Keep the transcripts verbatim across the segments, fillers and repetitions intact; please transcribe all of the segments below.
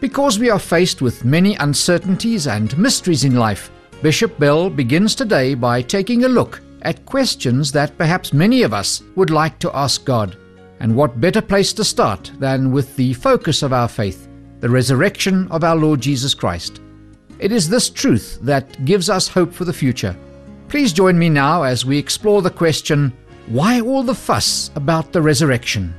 Because we are faced with many uncertainties and mysteries in life, Bishop Bell begins today by taking a look at questions that perhaps many of us would like to ask God. And what better place to start than with the focus of our faith, the resurrection of our Lord Jesus Christ. It is this truth that gives us hope for the future. Please join me now as we explore the question, why all the fuss about the resurrection?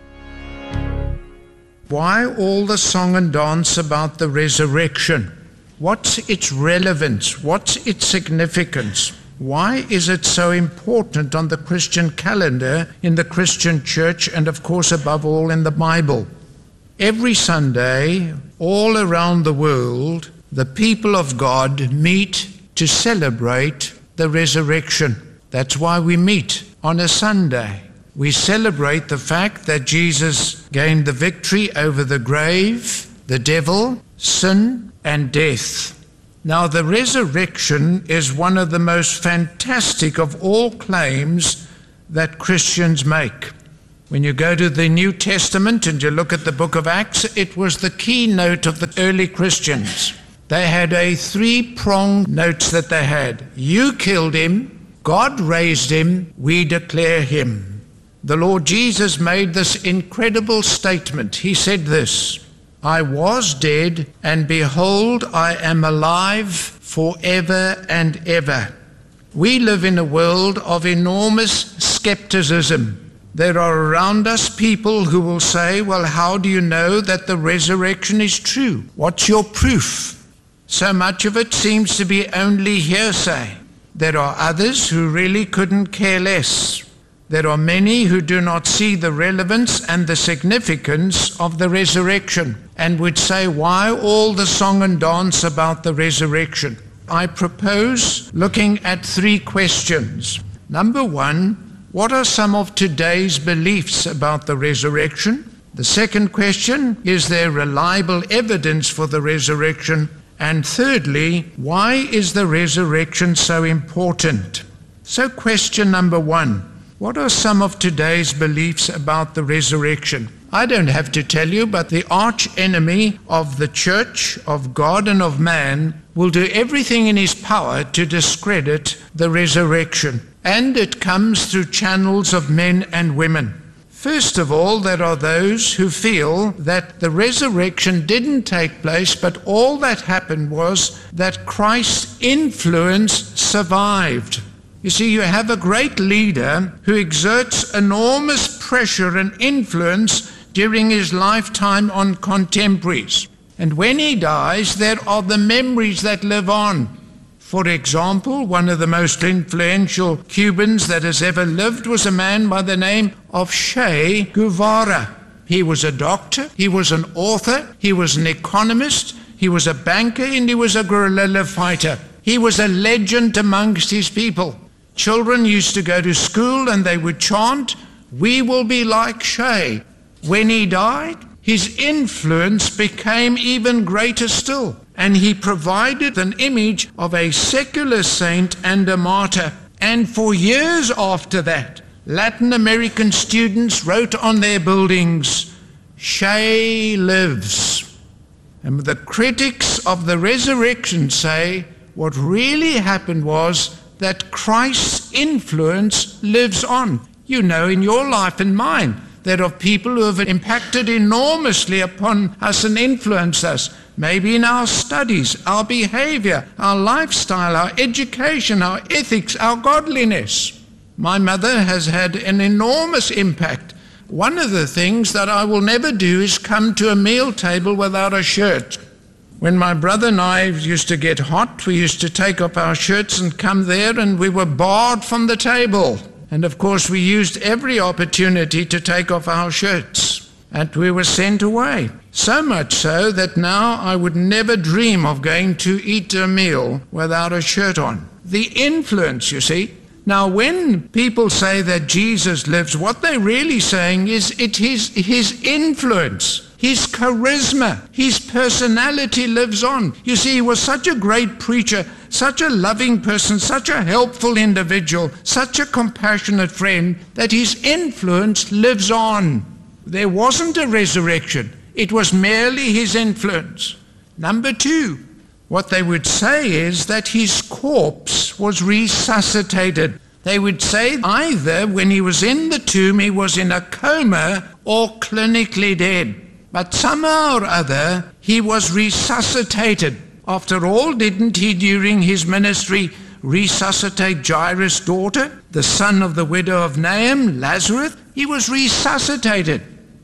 Why all the song and dance about the resurrection? What's its relevance? What's its significance? Why is it so important on the Christian calendar, in the Christian church, and of course above all in the Bible? Every Sunday, all around the world, the people of God meet to celebrate the resurrection. That's why we meet on a Sunday. We celebrate the fact that Jesus gained the victory over the grave, the devil, sin, and death. Now, the resurrection is one of the most fantastic of all claims that Christians make. When you go to the New Testament and you look at the book of Acts, it was the keynote of the early Christians. They had a three-pronged note that they had. You killed him, God raised him, we declare him. The Lord Jesus made this incredible statement. He said this, I was dead, and behold, I am alive forever and ever. We live in a world of enormous skepticism. There are around us people who will say, well, how do you know that the resurrection is true? What's your proof? So much of it seems to be only hearsay. There are others who really couldn't care less. There are many who do not see the relevance and the significance of the resurrection and would say, why all the song and dance about the resurrection? I propose looking at three questions. Number one, what are some of today's beliefs about the resurrection? The second question, is there reliable evidence for the resurrection? And thirdly, why is the resurrection so important? So question number one. What are some of today's beliefs about the resurrection? I don't have to tell you, but the arch enemy of the church, of God and of man, will do everything in his power to discredit the resurrection. And it comes through channels of men and women. First of all, there are those who feel that the resurrection didn't take place, but all that happened was that Christ's influence survived. You see, you have a great leader who exerts enormous pressure and influence during his lifetime on contemporaries. And when he dies, there are the memories that live on. For example, one of the most influential Cubans that has ever lived was a man by the name of Che Guevara. He was a doctor, he was an author, he was an economist, he was a banker, and he was a guerrilla fighter. He was a legend amongst his people. Children used to go to school and they would chant, we will be like Che. When he died, his influence became even greater still, and he provided an image of a secular saint and a martyr. And for years after that, Latin American students wrote on their buildings, Che lives. And the critics of the resurrection say what really happened was that Christ's influence lives on. You know, in your life and mine, there are people who have impacted enormously upon us and influenced us. Maybe in our studies, our behavior, our lifestyle, our education, our ethics, our godliness. My mother has had an enormous impact. One of the things that I will never do is come to a meal table without a shirt. When my brother and I used to get hot, we used to take off our shirts and come there, and we were barred from the table. And of course, we used every opportunity to take off our shirts, and we were sent away. So much so that now I would never dream of going to eat a meal without a shirt on. The influence, you see. Now, when people say that Jesus lives, what they're really saying is it is his influence. His charisma, his personality lives on. You see, he was such a great preacher, such a loving person, such a helpful individual, such a compassionate friend, that his influence lives on. There wasn't a resurrection. It was merely his influence. Number two, what they would say is that his corpse was resuscitated. They would say either when he was in the tomb he was in a coma or clinically dead. But somehow or other he was resuscitated. After all, didn't he during his ministry resuscitate Jairus' daughter, the son of the widow of Nain, Lazarus? He was resuscitated.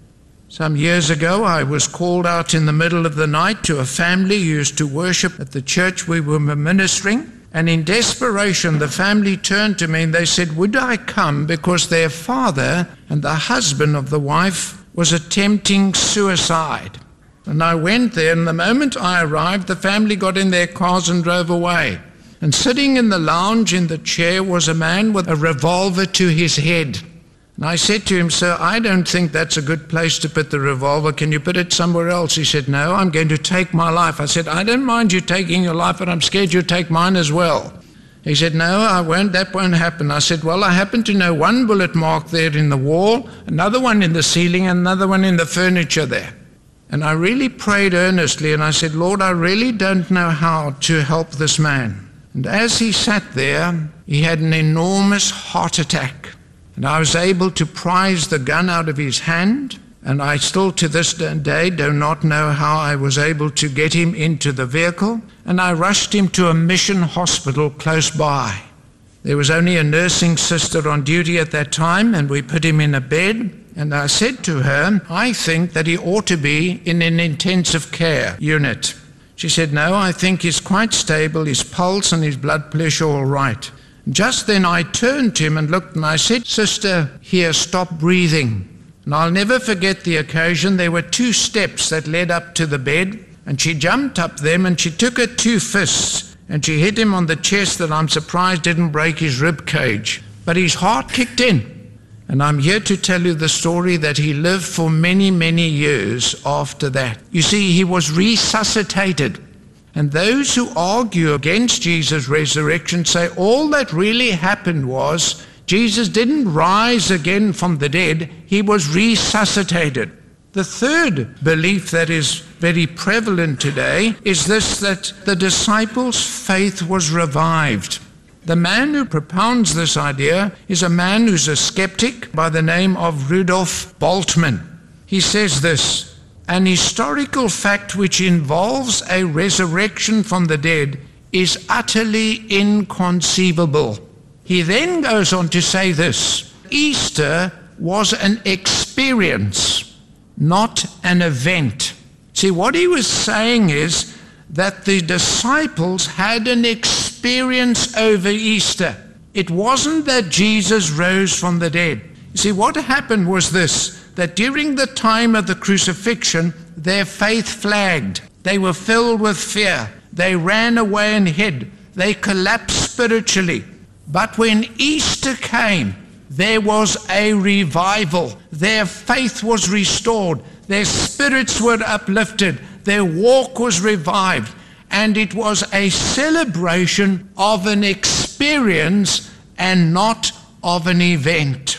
Some years ago, I was called out in the middle of the night to a family who used to worship at the church we were ministering. And in desperation, the family turned to me and they said, would I come because their father and the husband of the wife was attempting suicide? And I went there, and the moment I arrived, the family got in their cars and drove away. And sitting in the lounge in the chair was a man with a revolver to his head. And I said to him, sir, I don't think that's a good place to put the revolver. Can you put it somewhere else? He said, no, I'm going to take my life. I said, I don't mind you taking your life, but I'm scared you'll take mine as well. He said, no, I won't. That won't happen. I said, well, I happen to know one bullet mark there in the wall, another one in the ceiling, and another one in the furniture there. And I really prayed earnestly, and I said, Lord, I really don't know how to help this man. And as he sat there, he had an enormous heart attack. And I was able to prise the gun out of his hand, and I still to this day do not know how I was able to get him into the vehicle, and I rushed him to a mission hospital close by. There was only a nursing sister on duty at that time, and we put him in a bed, and I said to her, I think that he ought to be in an intensive care unit. She said, no, I think he's quite stable, his pulse and his blood pressure all right. Just then I turned to him and looked and I said, sister, here, stop breathing. And I'll never forget the occasion. There were two steps that led up to the bed, and she jumped up them and she took her two fists and she hit him on the chest that I'm surprised didn't break his rib cage. But his heart kicked in. And I'm here to tell you the story that he lived for many, many years after that. You see, he was resuscitated. And those who argue against Jesus' resurrection say all that really happened was Jesus didn't rise again from the dead, he was resuscitated. The third belief that is very prevalent today is this, that the disciples' faith was revived. The man who propounds this idea is a man who's a skeptic by the name of Rudolf Bultmann. He says this, an historical fact which involves a resurrection from the dead is utterly inconceivable. He then goes on to say this, Easter was an experience, not an event. See, what he was saying is that the disciples had an experience over Easter. It wasn't that Jesus rose from the dead. You see, what happened was this, that during the time of the crucifixion, their faith flagged. They were filled with fear. They ran away and hid. They collapsed spiritually. But when Easter came, there was a revival. Their faith was restored. Their spirits were uplifted. Their walk was revived. And it was a celebration of an experience and not of an event.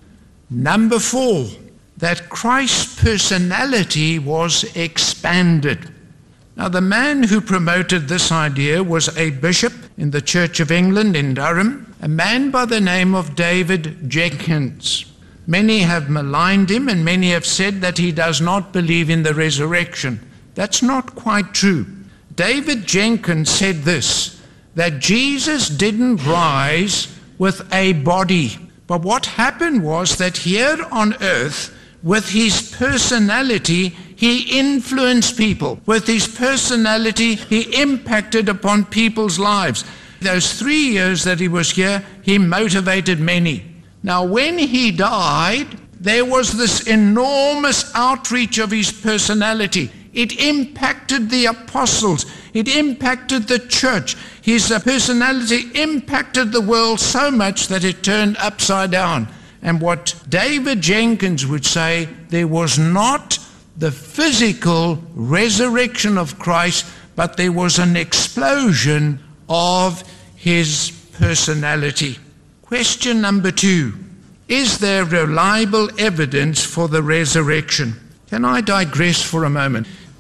Number four, that Christ's personality was expanded. Now, the man who promoted this idea was a bishop in the Church of England in Durham, a man by the name of David Jenkins. Many have maligned him, and many have said that he does not believe in the resurrection. That's not quite true. David Jenkins said this, that Jesus didn't rise with a body. But what happened was that here on earth, with his personality, he influenced people. With his personality, he impacted upon people's lives. Those three years that he was here, he motivated many. Now, when he died, there was this enormous outreach of his personality. It impacted the apostles. It impacted the church. His personality impacted the world so much that it turned upside down. And what David Jenkins would say, there was not the physical resurrection of Christ, but there was an explosion of his personality. Question number two, is there reliable evidence for the resurrection? Can I digress for a moment?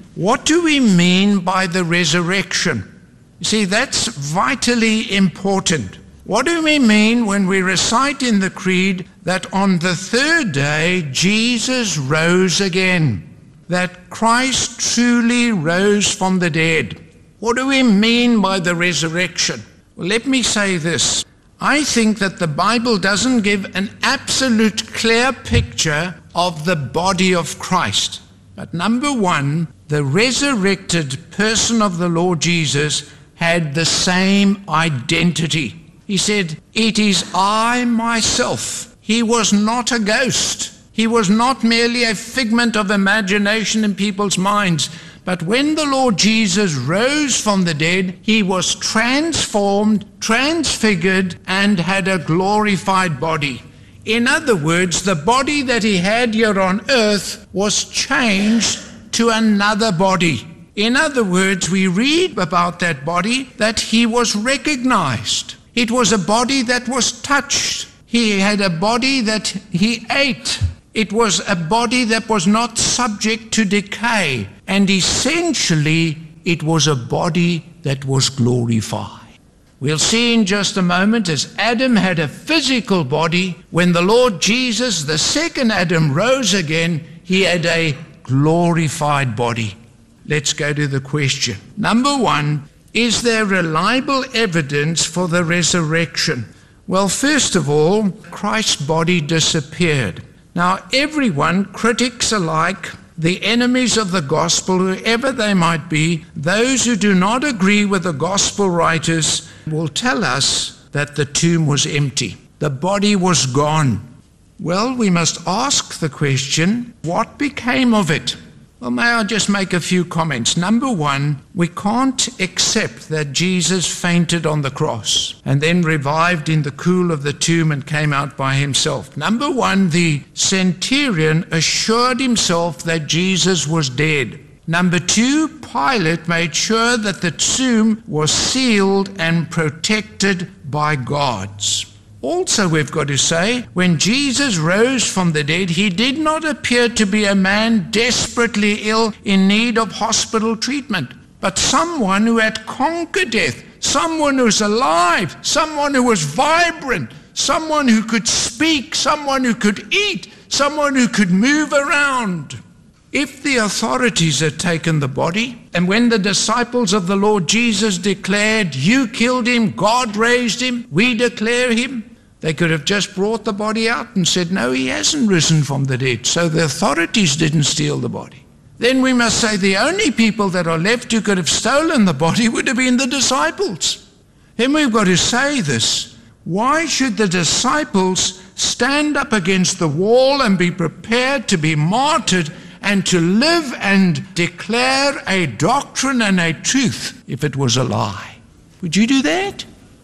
What do we mean by the resurrection? You see, that's vitally important. What do we mean when we recite in the Creed that on the third day Jesus rose again? That Christ truly rose from the dead. What do we mean by the resurrection? Well, let me say this. I think that the Bible doesn't give an absolute clear picture of the body of Christ. But number one, the resurrected person of the Lord Jesus had the same identity. He said, "It is I myself." He was not a ghost. He was not merely a figment of imagination in people's minds. But when the Lord Jesus rose from the dead, he was transformed, transfigured, and had a glorified body. In other words, the body that he had here on earth was changed to another body. In other words, we read about that body that he was recognized. It was a body that was touched. He had a body that he ate. It was a body that was not subject to decay. And essentially, it was a body that was glorified. We'll see in just a moment, as Adam had a physical body, when the Lord Jesus, the second Adam, rose again, he had a glorified body. Let's go to the question. Number one, is there reliable evidence for the resurrection? Well, first of all, Christ's body disappeared. Now, everyone, critics alike, the enemies of the gospel, whoever they might be, those who do not agree with the gospel writers, will tell us that the tomb was empty. The body was gone. Well, we must ask the question, what became of it? Well, may I just make a few comments? Number one, we can't accept that Jesus fainted on the cross and then revived in the cool of the tomb and came out by himself. Number one, the centurion assured himself that Jesus was dead. Number two, Pilate made sure that the tomb was sealed and protected by guards. Also, we've got to say, when Jesus rose from the dead, he did not appear to be a man desperately ill in need of hospital treatment, but someone who had conquered death, someone who was alive, someone who was vibrant, someone who could speak, someone who could eat, someone who could move around. If the authorities had taken the body, and when the disciples of the Lord Jesus declared, "You killed him, God raised him, we declare him," they could have just brought the body out and said, "No, he hasn't risen from the dead." So the authorities didn't steal the body. Then we must say the only people that are left who could have stolen the body would have been the disciples. Then we've got to say this. Why should the disciples stand up against the wall and be prepared to be martyred and to live and declare a doctrine and a truth if it was a lie? Would you do that?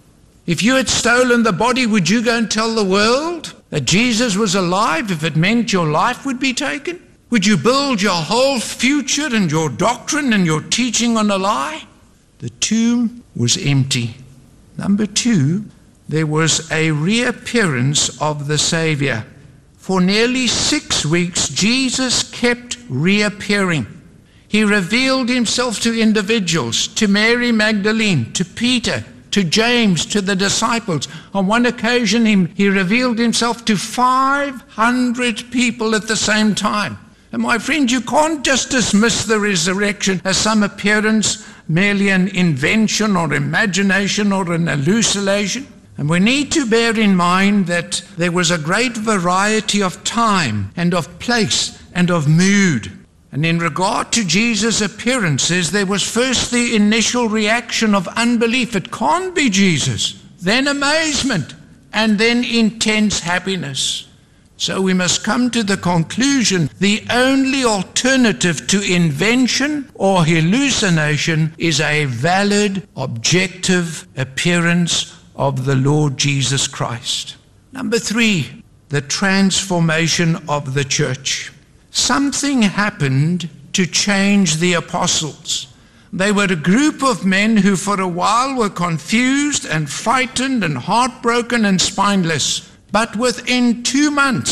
If you had stolen the body, would you go and tell the world that Jesus was alive if it meant your life would be taken? Would you build your whole future and your doctrine and your teaching on a lie? The tomb was empty. Number two, there was a reappearance of the Savior. For nearly six weeks, Jesus kept reappearing. He revealed himself to individuals, to Mary Magdalene, to Peter, to James, to the disciples. On one occasion, he, he revealed himself to five hundred people at the same time. And my friend, you can't just dismiss the resurrection as some appearance, merely an invention or imagination or an hallucination. And we need to bear in mind that there was a great variety of time and of place and of mood. And in regard to Jesus' appearances, there was first the initial reaction of unbelief. It can't be Jesus. Then amazement, and then intense happiness. So we must come to the conclusion the only alternative to invention or hallucination is a valid, objective appearance of the Lord Jesus Christ. Number three, the transformation of the church. Something happened to change the apostles. They were a group of men who for a while were confused and frightened and heartbroken and spineless. But within two months,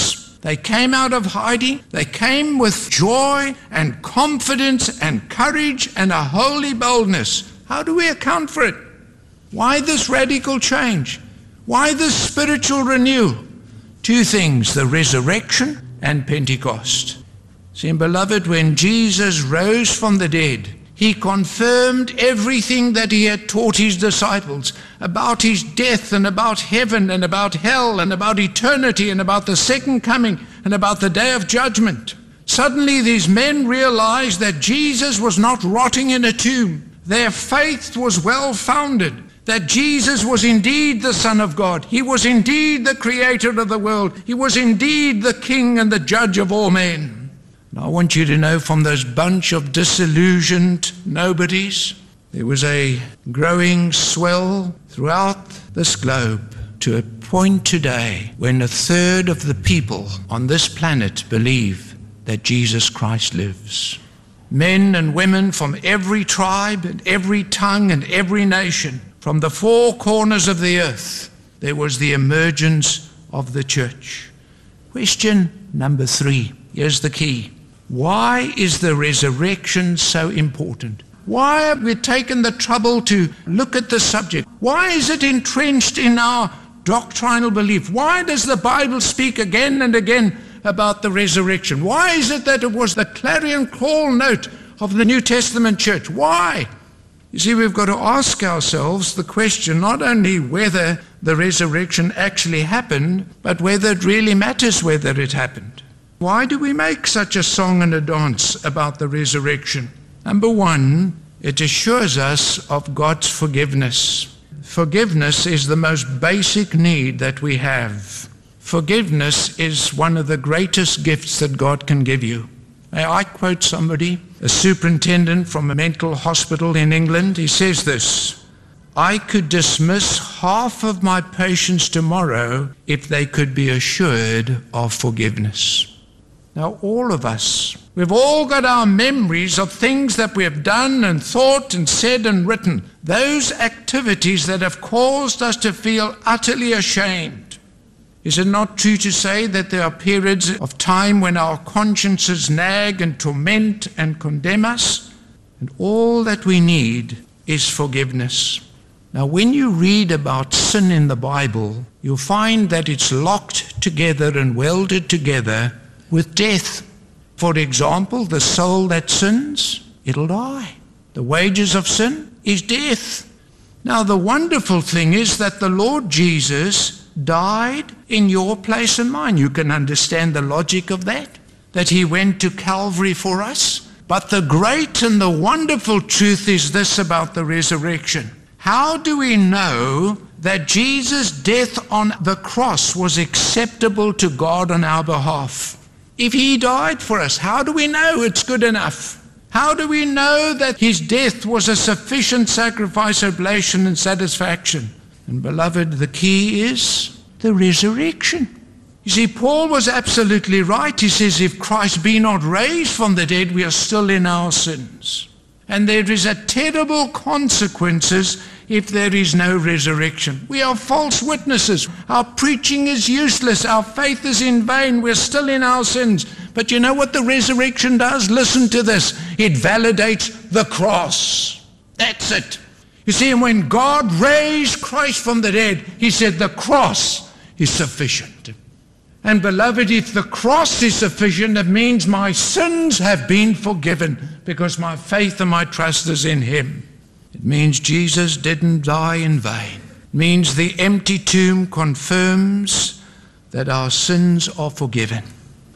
They came out of hiding. They came with joy and confidence and courage and a holy boldness. How do we account for it? Why this radical change? Why this spiritual renewal? Two things, the resurrection and Pentecost. See, beloved, when Jesus rose from the dead, he confirmed everything that he had taught his disciples about his death and about heaven and about hell and about eternity and about the second coming and about the day of judgment. Suddenly these men realized that Jesus was not rotting in a tomb. Their faith was well founded, that Jesus was indeed the Son of God. He was indeed the creator of the world. He was indeed the King and the judge of all men. I want you to know, from those bunch of disillusioned nobodies, there was a growing swell throughout this globe to a point today when a third of the people on this planet believe that Jesus Christ lives. Men and women from every tribe and every tongue and every nation, from the four corners of the earth, there was the emergence of the church. Question number three. Here's the key. Why is the resurrection so important? Why have we taken the trouble to look at the subject? Why is it entrenched in our doctrinal belief? Why does the Bible speak again and again about the resurrection? Why is it that it was the clarion call note of the New Testament church? Why? You see, we've got to ask ourselves the question not only whether the resurrection actually happened, but whether it really matters whether it happened. Why do we make such a song and a dance about the resurrection? Number one, it assures us of God's forgiveness. Forgiveness is the most basic need that we have. Forgiveness is one of the greatest gifts that God can give you. May I quote somebody, a superintendent from a mental hospital in England? He says this: I could dismiss half of my patients tomorrow if they could be assured of forgiveness. Now, all of us, we've all got our memories of things that we have done and thought and said and written, those activities that have caused us to feel utterly ashamed. Is it not true to say that there are periods of time when our consciences nag and torment and condemn us? And all that we need is forgiveness. Now, when you read about sin in the Bible, you'll find that it's locked together and welded together with death. For example, the soul that sins, it'll die. The wages of sin is death. Now, the wonderful thing is that the Lord Jesus died in your place and mine. You can understand the logic of that, that he went to Calvary for us. But the great and the wonderful truth is this about the resurrection. How do we know that Jesus' death on the cross was acceptable to God on our behalf? If he died for us, how do we know it's good enough? How do we know that his death was a sufficient sacrifice, oblation, and satisfaction? And beloved, the key is the resurrection. You see, Paul was absolutely right. He says, if Christ be not raised from the dead, we are still in our sins. And there is a terrible consequences if there is no resurrection. We are false witnesses. Our preaching is useless. Our faith is in vain. We're still in our sins. But you know what the resurrection does? Listen to this. It validates the cross. That's it. You see, when God raised Christ from the dead, he said the cross is sufficient. And beloved, if the cross is sufficient, it means my sins have been forgiven because my faith and my trust is in him. It means Jesus didn't die in vain. It means the empty tomb confirms that our sins are forgiven.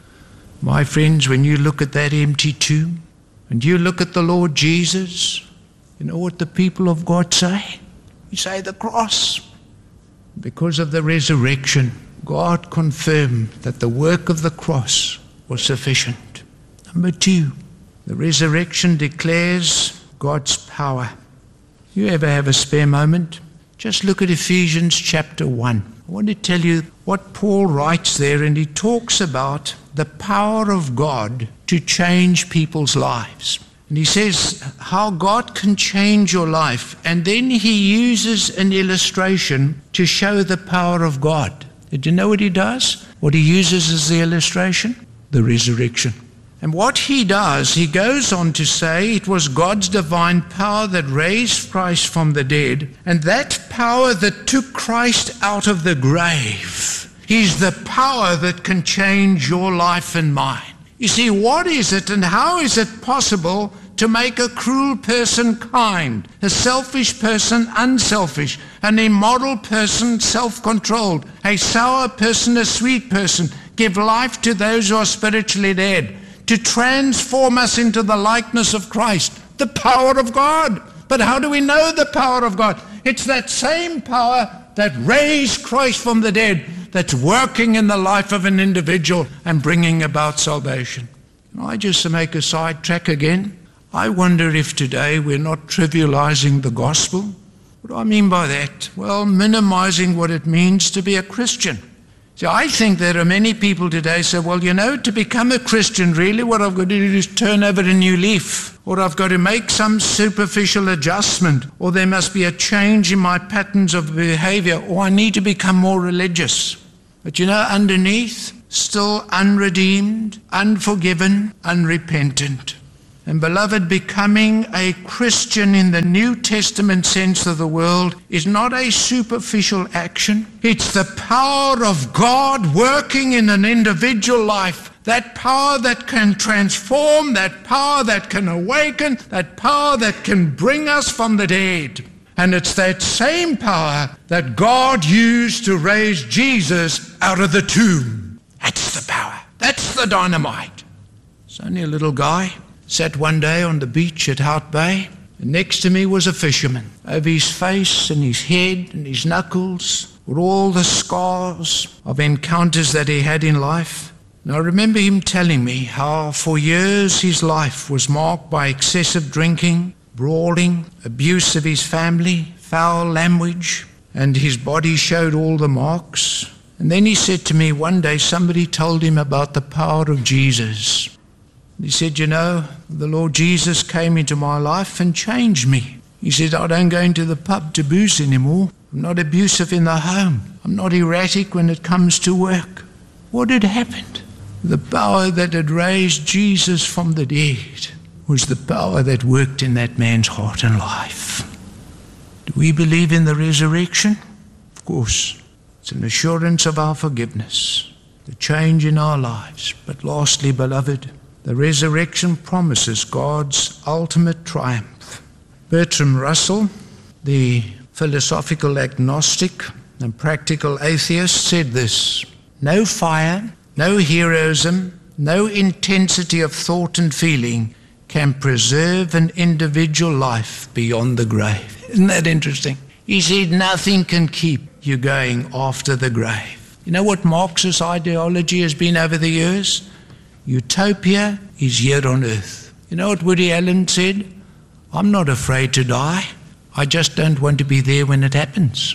My friends, when you look at that empty tomb, and you look at the Lord Jesus, you know what the people of God say? We say the cross. Because of the resurrection, God confirmed that the work of the cross was sufficient. Number two, the resurrection declares God's power. You ever have a spare moment? Just look at Ephesians chapter one. I want to tell you what Paul writes there, and he talks about the power of God to change people's lives. And he says how God can change your life, and then he uses an illustration to show the power of God. Did you know what he does? what he uses as the illustration? The resurrection. And what he does, he goes on to say it was God's divine power that raised Christ from the dead, and that power that took Christ out of the grave is the power that can change your life and mine. You see, what is it and how is it possible to make a cruel person kind, a selfish person unselfish, an immoral person self-controlled, a sour person a sweet person, give life to those who are spiritually dead, to transform us into the likeness of Christ? The power of God. But how do we know the power of God? It's that same power that raised Christ from the dead that's working in the life of an individual and bringing about salvation. Can I just make a side track again? I wonder if today we're not trivializing the gospel. What do I mean by that? Well, minimizing what it means to be a Christian. See, I think there are many people today say, well, you know, to become a Christian, really what I've got to do is turn over a new leaf, or I've got to make some superficial adjustment, or there must be a change in my patterns of behavior, or I need to become more religious. But you know, underneath, still unredeemed, unforgiven, unrepentant. And beloved, becoming a Christian in the New Testament sense of the world is not a superficial action. It's the power of God working in an individual life. That power that can transform, that power that can awaken, that power that can bring us from the dead. And it's that same power that God used to raise Jesus out of the tomb. That's the power. That's the dynamite. It's only a little guy. Sat one day on the beach at Hout Bay, and next to me was a fisherman. Over his face and his head and his knuckles were all the scars of encounters that he had in life. And I remember him telling me how for years his life was marked by excessive drinking, brawling, abuse of his family, foul language, and his body showed all the marks. And then he said to me one day somebody told him about the power of Jesus. He said, you know, the Lord Jesus came into my life and changed me. He said, I don't go into the pub to booze anymore. I'm not abusive in the home. I'm not erratic when it comes to work. What had happened? The power that had raised Jesus from the dead was the power that worked in that man's heart and life. Do we believe in the resurrection? Of course. It's an assurance of our forgiveness, the change in our lives. But lastly, beloved, the resurrection promises God's ultimate triumph. Bertrand Russell, the philosophical agnostic and practical atheist, said this: no fire, no heroism, no intensity of thought and feeling can preserve an individual life beyond the grave. Isn't that interesting? He said nothing can keep you going after the grave. You know what Marxist ideology has been over the years? Utopia is here on earth. You know what Woody Allen said? I'm not afraid to die. I just don't want to be there when it happens.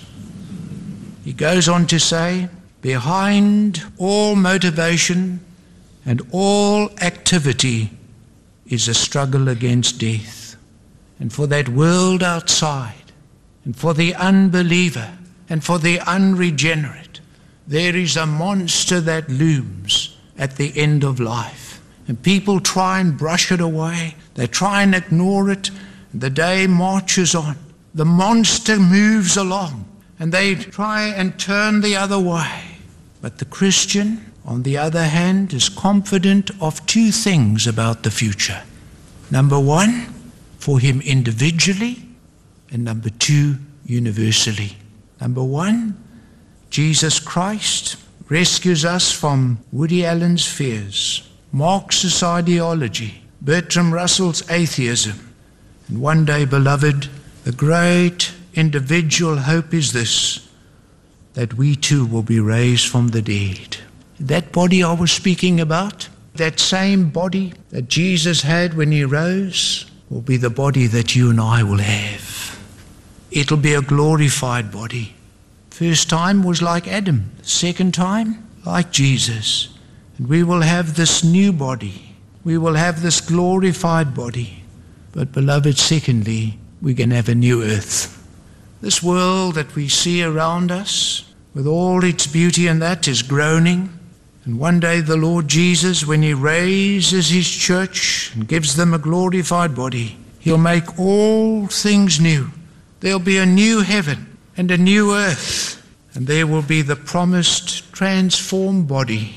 He goes on to say, behind all motivation and all activity is a struggle against death. And for that world outside, and for the unbeliever, and for the unregenerate, there is a monster that looms at the end of life. And people try and brush it away. They try and ignore it. The day marches on. The monster moves along. And they try and turn the other way. But the Christian, on the other hand, is confident of two things about the future. Number one, for him individually, and number two, universally. Number one, Jesus Christ rescues us from Woody Allen's fears, Marxist ideology, Bertrand Russell's atheism. And one day, beloved, the great individual hope is this, that we too will be raised from the dead. That body I was speaking about, that same body that Jesus had when he rose, will be the body that you and I will have. It'll be a glorified body. First time was like Adam. Second time, like Jesus. And we will have this new body. We will have this glorified body. But beloved, secondly, we can have a new earth. This world that we see around us, with all its beauty and that, is groaning. And one day the Lord Jesus, when he raises his church and gives them a glorified body, he'll make all things new. There'll be a new heaven and a new earth, and there will be the promised transformed body.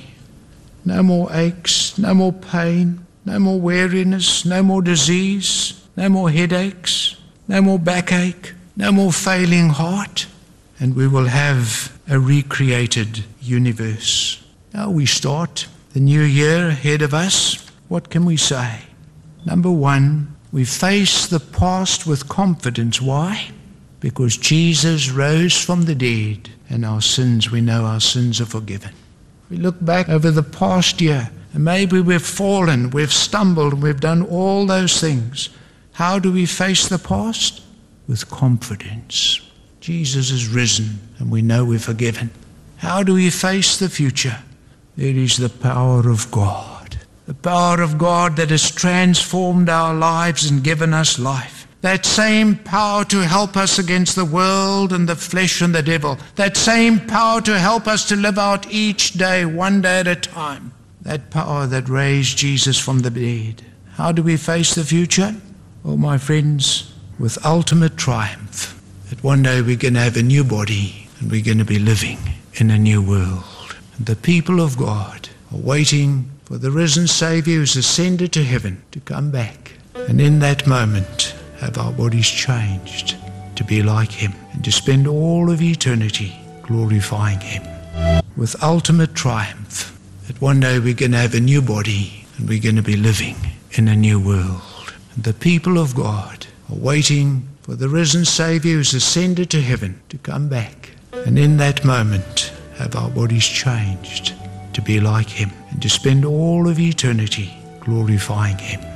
No more aches, no more pain, no more weariness, no more disease, no more headaches, no more backache, no more failing heart, and we will have a recreated universe. Now we start the new year ahead of us. What can we say? Number one, we face the past with confidence. Why? Because Jesus rose from the dead, and our sins, we know our sins are forgiven. We look back over the past year, and maybe we've fallen, we've stumbled, we've done all those things. How do we face the past? With confidence. Jesus is risen, and we know we're forgiven. How do we face the future? There is the power of God. The power of God that has transformed our lives and given us life. That same power to help us against the world and the flesh and the devil. That same power to help us to live out each day, one day at a time. That power that raised Jesus from the dead. How do we face the future? Oh, my friends, with ultimate triumph. That one day we're going to have a new body and we're going to be living in a new world. And the people of God are waiting for the risen Savior who's ascended to heaven to come back. And in that moment, have our bodies changed to be like him and to spend all of eternity glorifying him. With ultimate triumph, that one day we're going to have a new body and we're going to be living in a new world. And the people of God are waiting for the risen Savior who's ascended to heaven to come back. And in that moment, have our bodies changed to be like him and to spend all of eternity glorifying him.